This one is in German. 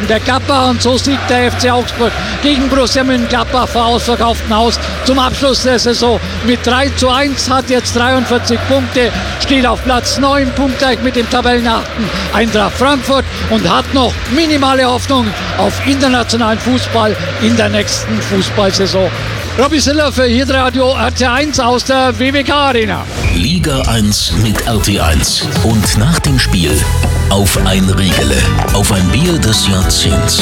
Karten der Gladbach und so siegt der FC Augsburg gegen Borussia Mönchengladbach vor ausverkauftem Haus zum Abschluss der Saison mit 3:1, hat jetzt 43 Punkte, steht auf Platz 9, punktgleich mit dem Tabellenachten Eintracht Frankfurt und hat noch minimale Hoffnung auf internationalen Fußball in der nächsten Fußballsaison. Robby Siller für Hitradio RT1 aus der WWK Arena. Liga 1 mit RT1 und nach dem Spiel auf ein Riegele, auf ein Bier des Jahrzehnts.